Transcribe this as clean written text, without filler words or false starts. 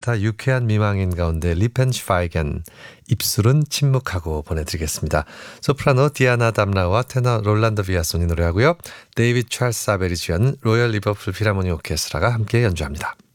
기타 유쾌한 미망인 가운데 리펜슈파이겐 입술은 침묵하고 보내드리겠습니다. 소프라노 디아나 담라와 테너 롤란드 비아송이 노래하고요. 데이비드 찰스 아벨이 지은 로열 리버풀 필하모니 오케스트라가 함께 연주합니다.